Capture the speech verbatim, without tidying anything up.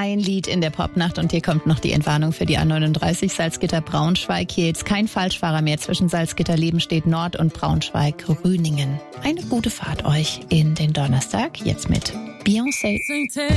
ein Lied in der Popnacht und hier kommt noch die Entwarnung für die A neununddreißig Salzgitter-Braunschweig. Hier jetzt kein Falschfahrer mehr zwischen Salzgitter-Lebenstedt Nord und Braunschweig-Rüningen. Eine gute Fahrt euch in den Donnerstag, jetzt mit Beyoncé.